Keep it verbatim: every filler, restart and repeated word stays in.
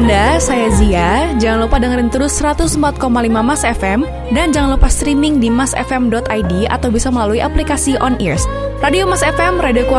Bunda, saya Zia. Jangan lupa dengerin terus seratus empat koma lima Mas F M dan jangan lupa streaming di mas f m dot i d atau bisa melalui aplikasi On Ears. Radio Mas F M, radio